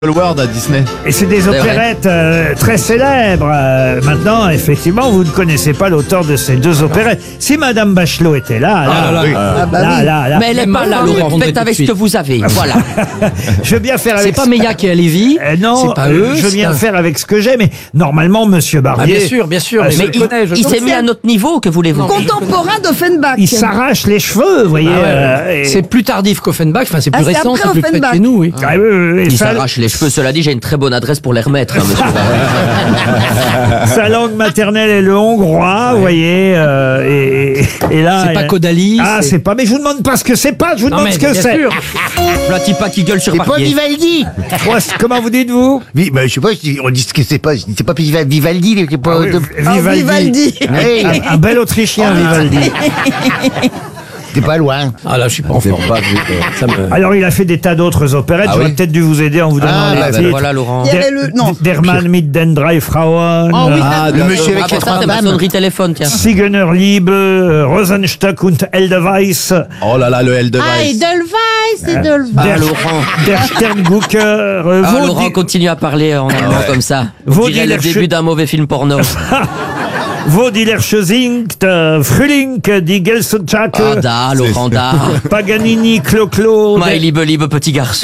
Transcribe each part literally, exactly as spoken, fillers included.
le World à Disney. Et c'est des opérettes euh, très célèbres. Euh, maintenant, effectivement, vous ne connaissez pas l'auteur de ces deux opérettes. Si Madame Bachelot était là, là, Ah, là, oui. là, là, là, là, là. Mais elle n'est pas là, Laurent. Faites avec ce que vous avez. Voilà. Je veux bien faire C'est avec. pas Meia qui est à Lévis. Euh, non, c'est pas euh, eux. je veux c'est bien un- faire avec ce que j'ai, mais normalement, Monsieur Ah, Barbier, bien sûr, bien sûr. Ah, mais mais je le connais, je Il le s'est connais. mis à notre niveau, que voulez-vous? Contemporain d'Offenbach. il s'arrache les cheveux, vous voyez. Ah ouais, euh, et- C'est plus tardif qu'Offenbach, enfin c'est plus Ah, c'est récent, après c'est plus près de Offenbach. chez nous, oui. Ah, oui, oui, oui, Il sa, s'arrache les cheveux. Cela dit, j'ai une très bonne adresse pour les remettre, hein, monsieur. sa langue maternelle est le hongrois, vous voyez. euh, et, et- et là, C'est pas euh, Caudalie. Ah, c'est pas. Mais je vous demande pas ce que c'est pas. Je vous Non demande mais ce que bien c'est. sûr. Platis pas qui gueule sur C'est pas Barbier. Vivaldi. Moi, c'est- comment vous dites-vous? Oui, bah, je sais pas, je dis- on dit ce que c'est pas, je dis, c'est pas Viva- Vivaldi, il est pas, Ah oui, de- Ah, Vivaldi. Vivaldi. Hey, Un, un bel Autrichien, Vivaldi. t'es pas loin. Ah là, je suis pas en forme. Ça me- Alors, il a fait des tas d'autres opérettes. Ah J'aurais oui peut-être dû vous aider en vous donnant Ah, les bah, Ah, ben titres. voilà, Laurent. Il y avait le. Non. Derman mit den drei Frauen. Oh, oui. Ah, Le d'accord. monsieur Ah, avec bon, les ça, trois c'est ma dames. sonnerie téléphone, tiens. Sigener Liebe, euh, Rosenstock und Edelweiss, Oh là là, le L de Ah, Weiss. Edelweiss, Edelweiss. Ah, Der, Laurent. der Sterngucker, euh, Ah, Vaudi- Laurent continue à parler en allemand comme ça. On Vos dirait le dealers- début d'un mauvais film porno. Vaudiler Singt, euh, Frühling, die Gelsenschak, Ah, da, Laurent, da. Paganini, Clo-Clo. My liebe, liebe petit garçon.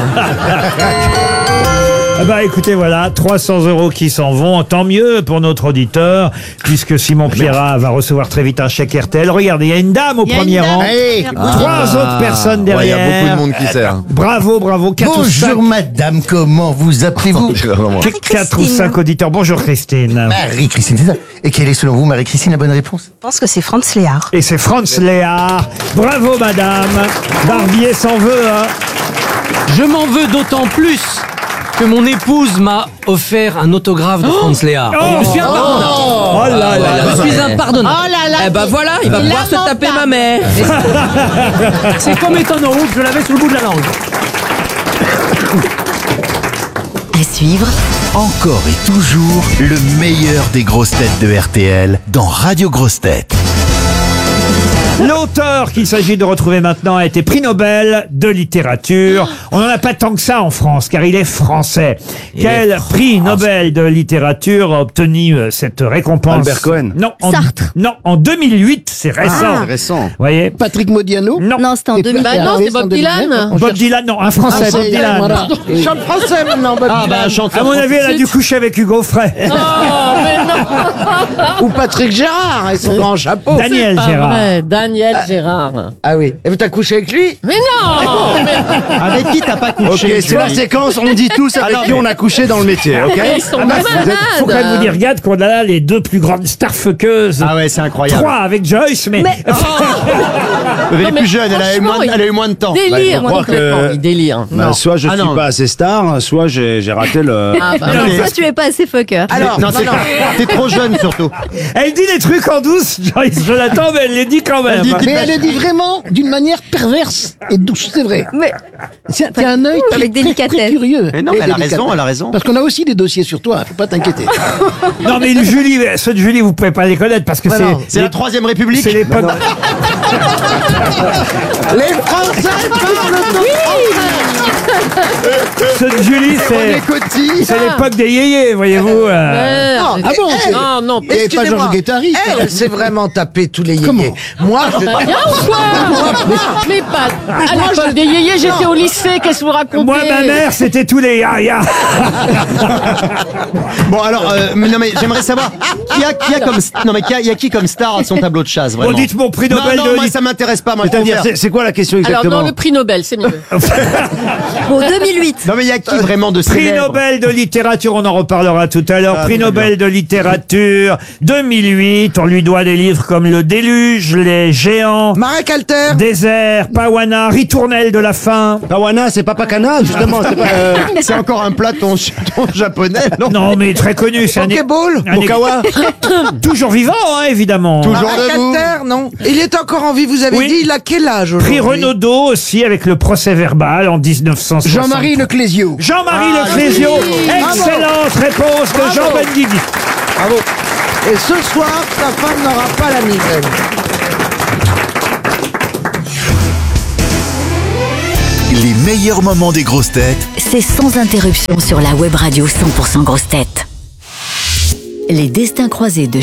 Ah bah écoutez, voilà, trois cents euros qui s'en vont, tant mieux pour notre auditeur, puisque Simon Pierrat va recevoir très vite un chèque R T L. Regardez, il y a une dame au Il y a une premier dame. rang, Hey, trois autres personnes Ouais, il y derrière. a beaucoup de monde qui sert. Bravo, bravo, quatre ou cinq, bonjour madame, comment vous appelez-vous? quatre ou cinq auditeurs. Bonjour Christine. Marie-Christine, c'est ça. Et quelle est selon vous, Marie-Christine, la bonne réponse? Je pense que c'est Franz Léard. Et c'est Franz Léard. Bravo madame. Barbier s'en veut, hein. Je m'en veux d'autant plus que mon épouse m'a offert un autographe de Franz Léard. Oh. Je suis impardonnable. Oh là là. Je suis impardonnable. Oh là là. Eh ben voilà, il va c'est pouvoir se taper ma lamentable. mère. C'est comme étonnant que je l'avais sous le bout de la langue. À suivre, Encore et toujours le meilleur des grosses têtes de R T L dans Radio Grosses Têtes. L'auteur qu'il s'agit de retrouver maintenant a été prix Nobel de littérature. On n'en a pas tant que ça en France, car il est français. Quel prix Nobel de littérature a obtenu euh, cette récompense? Albert Cohen. Non, en, Sartre. non, en deux mille huit, c'est récent. C'est récent. Vous voyez? Patrick Modiano? Non. Non, c'était en deux mille. Bah non, c'est Bob Dylan. Bob Dylan, non, un français, Bob Dylan. Chante français maintenant, Bob Ah bah Dylan. chanteur. À mon avis, elle a dû coucher avec Hugo Frey. Ou Patrick Gérard, et son grand chapeau. Daniel Gérard. Ouais, Daniel Gérard. Ah oui. Et vous t'as couché avec lui? Mais non. Avec qui t'as pas Ok, c'est la séquence, on dit tous avec qui on a couché dans le métier, ok? Ils sont Ah bah, malades. faut quand même vous dire, regarde qu'on a là les deux plus grandes starfuckeuses. Ah ouais, c'est incroyable. Trois avec Joyce, mais... Elle est Non, mais plus jeune, elle a, eu moins, franchement, elle a eu moins de temps. Délire, Bah, je crois complètement. que- Il délire. bah, soit je Ah, suis non. pas assez star, soit j'ai j'ai raté le... Ah bah Non, non. mais- Toi, tu es pas assez fucker. Alors, non, t'es t'es trop jeune surtout. Elle dit des trucs en douce, Joyce, je l'attends, mais elle les dit quand même. mais elle le dit vraiment d'une manière perverse et douce, c'est vrai. Mais C'est t'as un œil avec très, très, très délicatesse. curieux. Mais non, Et mais elle a délicat. raison, elle a raison. Parce qu'on a aussi des dossiers sur toi, faut pas t'inquiéter. Non, mais Julie, ceux de Julie, vous pouvez pas les connaître parce que c'est... non, C'est la Troisième République. C'est l'époque... Les Français parlent Ceux de Julie, de c'est... cotilles. C'est l'époque des yéyés, voyez-vous. euh. Merde. Ah bon, c'est- Non, non. Il n'y avait pas Georges Guettari. Elle, elle s'est vraiment tapé tous les yéyés. Comment Moi, je... Bien ou quoi? Mais pas. À l'époque des yéyés, j'étais au lycée. Qu'est-ce que vous racontez? Moi, ma mère, c'était tous les ya-ya. Bon alors, euh, mais non mais j'aimerais savoir qui a qui a comme non mais qui a, il y a qui comme star à son tableau de chasse vraiment. Bon, dites mon prix Non Nobel non, de moi lit- ça m'intéresse pas. Moi, je C'est-à-dire, préfère- c'est c'est quoi la question Alors, exactement dans le prix Nobel, c'est mieux. bon, deux mille huit. Non mais il y a qui vraiment de Prix célèbre? Nobel de littérature, on en reparlera tout à l'heure. Ah, Prix très Nobel de littérature deux mille huit. On lui doit des livres comme Le Déluge, Les Géants, Marek Alter. Désert, Pawana, Ritournelle de la faim. Pawana, c'est Papakana, justement. C'est pas, euh, C'est encore un plat ton, ton japonais non? Non, mais très connu. C'est un, Pokéball. un- Okawa. toujours vivant, hein, évidemment. Toujours Marek debout. Alter, non. Il est encore en vie, vous avez Oui. dit, il a quel âge Prix aujourd'hui? Renaudot aussi avec le procès verbal en dix-neuf cent soixante. Jean-Marie Leclésio. Jean-Marie Ah, Leclésio. oui. Excellente réponse de Bravo. Jean Benguigui. Bravo. Et ce soir, ta femme n'aura pas la migraine. Les meilleurs moments des grosses têtes C'est sans interruption sur la web radio cent pour cent grosses têtes. Les destins croisés de